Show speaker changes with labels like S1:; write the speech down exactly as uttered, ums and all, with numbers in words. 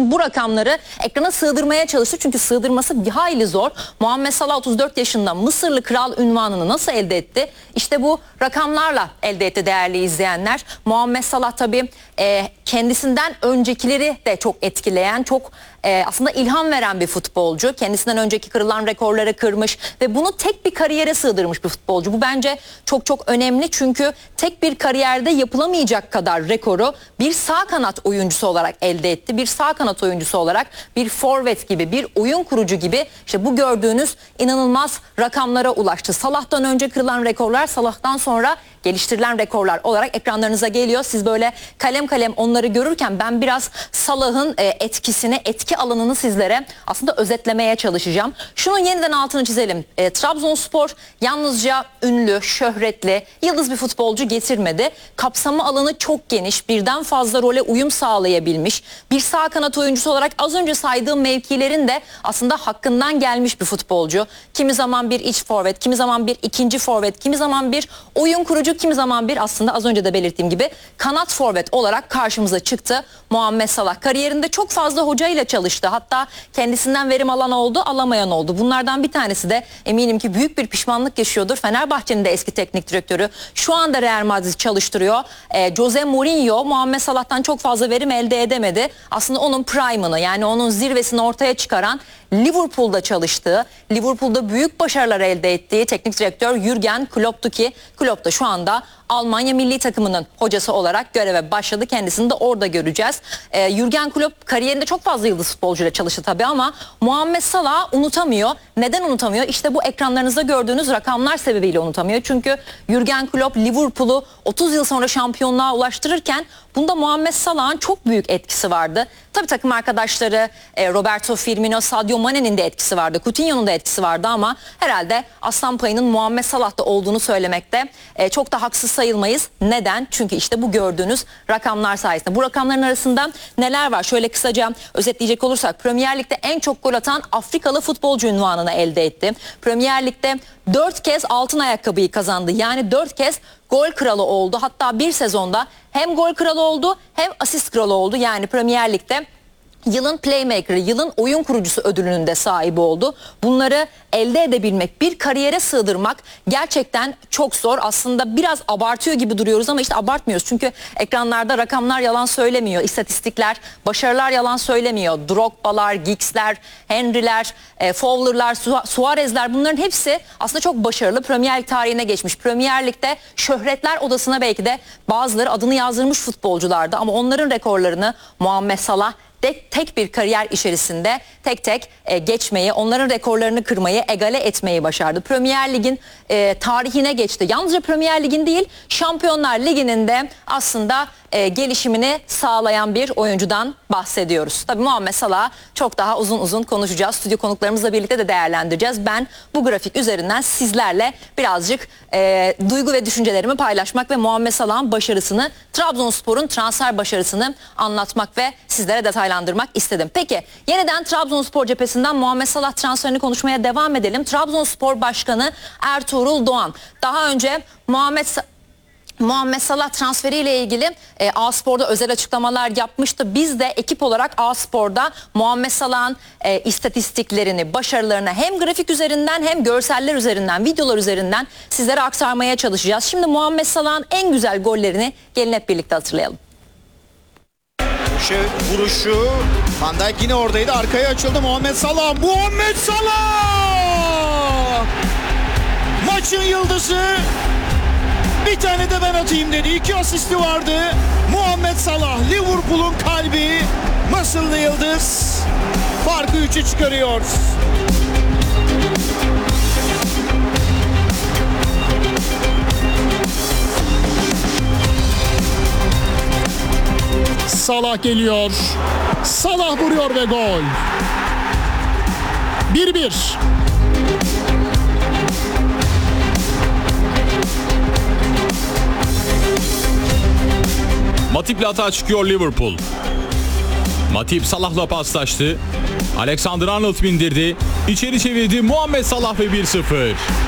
S1: Tüm bu rakamları ekrana sığdırmaya çalıştı. Çünkü sığdırması bir hayli zor. Muhammed Salah otuz dört yaşında Mısırlı kral unvanını nasıl elde etti? İşte bu rakamlarla elde etti değerli izleyenler. Muhammed Salah tabii e, kendisinden öncekileri de çok etkileyen, çok e, aslında ilham veren bir futbolcu. Kendisinden önceki kırılan rekorları kırmış ve bunu tek bir kariyere sığdırmış bir futbolcu. Bu bence çok çok önemli çünkü tek bir kariyerde yapılamayacak kadar rekoru bir sağ kanat oyuncusu olarak elde etti. Bir sağ kanat oyuncusu olarak bir forvet gibi, bir oyun kurucu gibi işte bu gördüğünüz inanılmaz rakamlara ulaştı. Salah'tan önce kırılan rekorlar, Salah'tan sonra geliştirilen rekorlar olarak ekranlarınıza geliyor. Siz böyle kalem kalem onları görürken ben biraz Salah'ın etkisini, etki alanını sizlere aslında özetlemeye çalışacağım. Şunun yeniden altını çizelim. E, Trabzonspor yalnızca ünlü, şöhretli, yıldız bir futbolcu getirmedi. Kapsama alanı çok geniş, birden fazla role uyum sağlayabilmiş. Bir sağ kanat oyuncusu olarak az önce saydığım mevkilerin de aslında hakkından gelmiş bir futbolcu. Kimi zaman bir iç forvet, kimi zaman bir ikinci forvet, kimi zaman bir oyun kurucu, kimi zaman bir aslında az önce de belirttiğim gibi kanat forvet olarak karşımıza çıktı Muhammed Salah. Kariyerinde çok fazla hocayla çalıştı. Hatta kendisinden verim alan oldu, alamayan oldu. Bunlardan bir tanesi de eminim ki büyük bir pişmanlık yaşıyordur. Fenerbahçe'nin de eski teknik direktörü. Şu anda Real Madrid çalıştırıyor. E, Jose Mourinho Muhammed Salah'tan çok fazla verim elde edemedi. Aslında onun prime'ını, yani onun zirvesini ortaya çıkaran Liverpool'da çalıştığı, Liverpool'da büyük başarılar elde ettiği teknik direktör Jürgen Klopp'tu ki Klopp da şu anda Almanya milli takımının hocası olarak göreve başladı. Kendisini de orada göreceğiz. Ee, Jürgen Klopp kariyerinde çok fazla yıldız futbolcuyla çalıştı tabii ama Muhammed Salah unutamıyor. Neden unutamıyor? İşte bu ekranlarınızda gördüğünüz rakamlar sebebiyle unutamıyor. Çünkü Jürgen Klopp Liverpool'u otuz yıl sonra şampiyonluğa ulaştırırken bunda Muhammed Salah'ın çok büyük etkisi vardı. Tabii takım arkadaşları Roberto Firmino, Sadio Mane'nin de etkisi vardı. Coutinho'nun da etkisi vardı ama herhalde aslan payının Muhammed Salah'ta olduğunu söylemekte çok da haksız sayılmayız. Neden? Çünkü işte bu gördüğünüz rakamlar sayesinde. Bu rakamların arasında neler var? Şöyle kısaca özetleyecek olursak Premier Lig'de en çok gol atan Afrikalı futbolcu unvanını elde etti. Premier Lig'de dört kez altın ayakkabıyı kazandı. Yani dört kez gol kralı oldu. Hatta bir sezonda hem gol kralı oldu hem asist kralı oldu. Yani Premier Lig'de yılın playmaker'ı, yılın oyun kurucusu ödülünün de sahibi oldu. Bunları elde edebilmek, bir kariyere sığdırmak gerçekten çok zor. Aslında biraz abartıyor gibi duruyoruz ama işte abartmıyoruz. Çünkü ekranlarda rakamlar yalan söylemiyor. İstatistikler, başarılar yalan söylemiyor. Drogba'lar, Giggs'ler, Henry'ler, e, Fowler'lar, Su- Suarez'ler bunların hepsi aslında çok başarılı. Premier Lig tarihine geçmiş. Premier Lig'de şöhretler odasına belki de bazıları adını yazdırmış futbolculardı. Ama onların rekorlarını Muhammed Salah Tek, tek bir kariyer içerisinde tek tek e, geçmeyi, onların rekorlarını kırmayı, egale etmeyi başardı. Premier Lig'in e, tarihine geçti. Yalnızca Premier Lig'in değil, Şampiyonlar Ligi'nin de aslında e, gelişimini sağlayan bir oyuncudan bahsediyoruz. Tabii Muhammed Salah'ı çok daha uzun uzun konuşacağız. Stüdyo konuklarımızla birlikte de değerlendireceğiz. Ben bu grafik üzerinden sizlerle birazcık e, duygu ve düşüncelerimi paylaşmak ve Muhammed Salah'ın başarısını, Trabzonspor'un transfer başarısını anlatmak ve sizlere detaylandırmak istedim. Peki yeniden Trabzonspor cephesinden Muhammed Salah transferini konuşmaya devam edelim. Trabzonspor Başkanı Ertuğrul Doğan daha önce Muhammed Muhammed Salah transferiyle ilgili e, A-Spor'da özel açıklamalar yapmıştı. Biz de ekip olarak A-Spor'da Muhammed Salah'ın e, istatistiklerini, başarılarını hem grafik üzerinden hem görseller üzerinden, videolar üzerinden sizlere aktarmaya çalışacağız. Şimdi Muhammed Salah'ın en güzel gollerini gelin hep birlikte hatırlayalım.
S2: Köşe vuruşu. Van Dijk yine oradaydı. Arkaya açıldı Muhammed Salah. Muhammed Salah! Maçın yıldızı. Bir tane de ben atayım dedi. İki asisti vardı. Muhammed Salah, Liverpool'un kalbi. Mısırlı yıldız farkı üçe çıkarıyor.
S3: Salah geliyor. Salah vuruyor ve gol. bir bir.
S4: Matip'le hata çıkıyor Liverpool. Matip Salah'la paslaştı. Alexander-Arnold bindirdi. İçeri çevirdi Muhammed Salah ve bir sıfır.